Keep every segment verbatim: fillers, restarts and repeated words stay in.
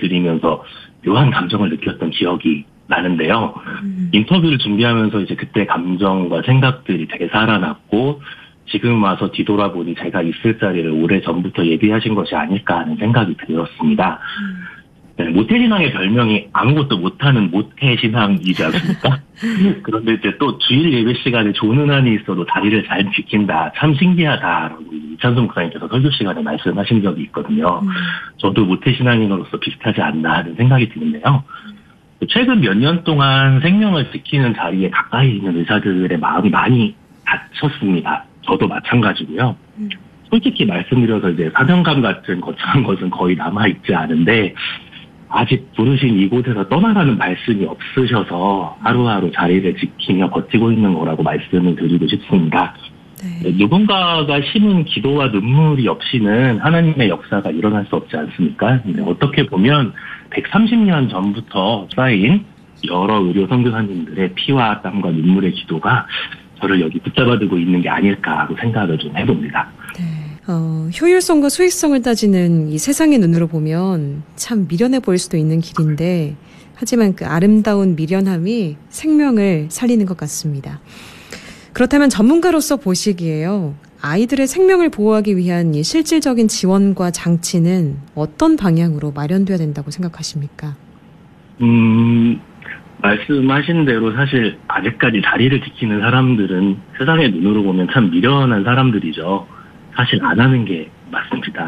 들으면서 묘한 감정을 느꼈던 기억이 나는데요. 음. 인터뷰를 준비하면서 이제 그때 감정과 생각들이 되게 살아났고 지금 와서 뒤돌아보니 제가 있을 자리를 오래전부터 예비하신 것이 아닐까 하는 생각이 들었습니다. 음. 네, 모태신앙의 별명이 아무것도 못하는 모태신앙이지 않습니까? 그런데 이제 또 주일 예배 시간에 조는안이 있어도 다리를 잘 지킨다. 참 신기하다라고 이찬성 목사님께서 설교 시간에 말씀하신 적이 있거든요. 음. 저도 모태신앙인으로서 비슷하지 않나 하는 생각이 드는데요. 최근 몇 년 동안 생명을 지키는 자리에 가까이 있는 의사들의 마음이 많이 다쳤습니다. 저도 마찬가지고요. 음. 솔직히 말씀드려서 이제 사명감 같은 거창한 것은 거의 남아있지 않은데 아직 부르신 이곳에서 떠나가는 말씀이 없으셔서 하루하루 자리를 지키며 버티고 있는 거라고 말씀을 드리고 싶습니다. 네. 누군가가 심은 기도와 눈물이 없이는 하나님의 역사가 일어날 수 없지 않습니까? 어떻게 보면 백삼십 년 전부터 쌓인 여러 의료 선교사님들의 피와 땀과 눈물의 기도가 저를 여기 붙잡아두고 있는 게 아닐까 하고 생각을 좀 해봅니다. 네. 어, 효율성과 수익성을 따지는 이 세상의 눈으로 보면 참 미련해 보일 수도 있는 길인데 하지만 그 아름다운 미련함이 생명을 살리는 것 같습니다. 그렇다면 전문가로서 보시기에요. 아이들의 생명을 보호하기 위한 이 실질적인 지원과 장치는 어떤 방향으로 마련돼야 된다고 생각하십니까? 음, 말씀하신 대로 사실 아직까지 다리를 지키는 사람들은 세상의 눈으로 보면 참 미련한 사람들이죠. 사실 안 하는 게 맞습니다.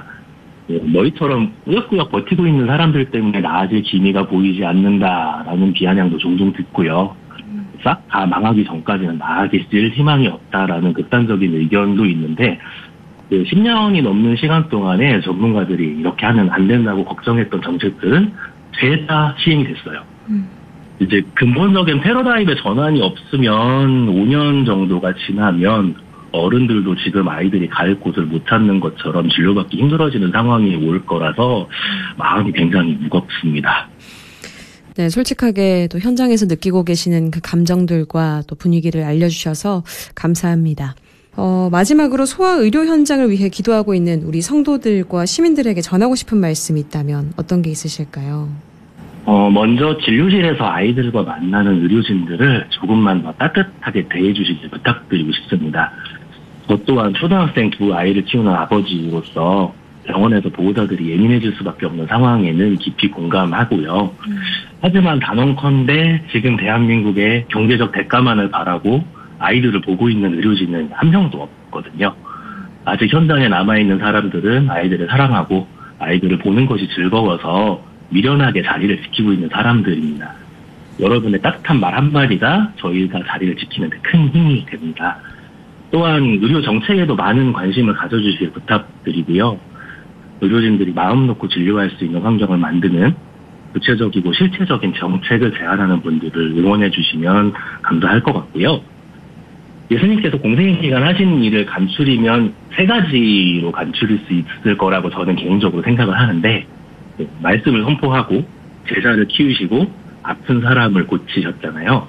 너희처럼 꾸역꾸역 버티고 있는 사람들 때문에 나아질 기미가 보이지 않는다라는 비아냥도 종종 듣고요. 싹 다 망하기 전까지는 나아질 희망이 없다라는 극단적인 의견도 있는데 십 년이 넘는 시간 동안에 전문가들이 이렇게 하면 안 된다고 걱정했던 정책들은 죄다 시행이 됐어요. 음. 이제 근본적인 패러다임의 전환이 없으면 오 년 정도가 지나면 어른들도 지금 아이들이 갈 곳을 못 찾는 것처럼 진료받기 힘들어지는 상황이 올 거라서 마음이 굉장히 무겁습니다. 네, 솔직하게 또 현장에서 느끼고 계시는 그 감정들과 또 분위기를 알려주셔서 감사합니다. 어, 마지막으로 소아 의료 현장을 위해 기도하고 있는 우리 성도들과 시민들에게 전하고 싶은 말씀이 있다면 어떤 게 있으실까요? 어, 먼저 진료실에서 아이들과 만나는 의료진들을 조금만 더 따뜻하게 대해주시길 부탁드리고 싶습니다. 저 또한 초등학생 두 아이를 키우는 아버지로서 병원에서 보호자들이 예민해질 수밖에 없는 상황에는 깊이 공감하고요. 음. 하지만 단언컨대 지금 대한민국의 경제적 대가만을 바라고 아이들을 보고 있는 의료진은 한 명도 없거든요. 아직 현장에 남아있는 사람들은 아이들을 사랑하고 아이들을 보는 것이 즐거워서 미련하게 자리를 지키고 있는 사람들입니다. 여러분의 따뜻한 말 한마디가 저희가 자리를 지키는 데 큰 힘이 됩니다. 또한 의료 정책에도 많은 관심을 가져주시길 부탁드리고요. 의료진들이 마음 놓고 진료할 수 있는 환경을 만드는 구체적이고 실체적인 정책을 제안하는 분들을 응원해 주시면 감사할 것 같고요. 예수님께서 공생애기간 하신 일을 간추리면 세 가지로 간추릴 수 있을 거라고 저는 개인적으로 생각을 하는데 말씀을 선포하고 제자를 키우시고 아픈 사람을 고치셨잖아요.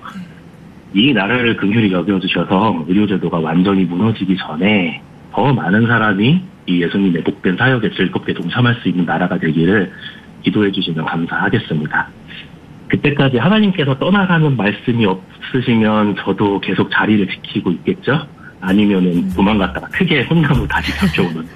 이 나라를 긍휼히 여겨주셔서 의료제도가 완전히 무너지기 전에 더 많은 사람이 이 예수님의 복된 사역에 즐겁게 동참할 수 있는 나라가 되기를 기도해 주시면 감사하겠습니다. 그때까지 하나님께서 떠나가는 말씀이 없으시면 저도 계속 자리를 지키고 있겠죠? 아니면은 도망갔다가 크게 혼나고 다시 잡혀오는.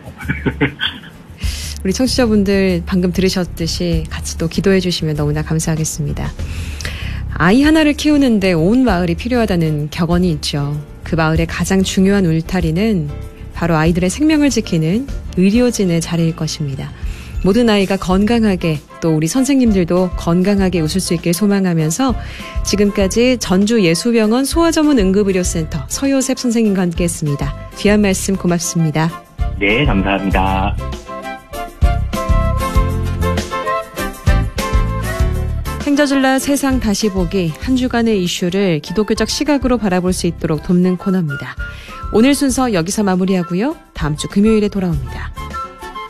우리 청취자분들 방금 들으셨듯이 같이 또 기도해 주시면 너무나 감사하겠습니다. 아이 하나를 키우는데 온 마을이 필요하다는 격언이 있죠. 그 마을의 가장 중요한 울타리는 바로 아이들의 생명을 지키는 의료진의 자리일 것입니다. 모든 아이가 건강하게 또 우리 선생님들도 건강하게 웃을 수 있길 소망하면서 지금까지 전주예수병원 소아전문응급의료센터 서요셉 선생님과 함께했습니다. 귀한 말씀 고맙습니다. 네, 감사합니다. 행저질라 세상 다시 보기 한 주간의 이슈를 기독교적 시각으로 바라볼 수 있도록 돕는 코너입니다. 오늘 순서 여기서 마무리하고요. 다음 주 금요일에 돌아옵니다.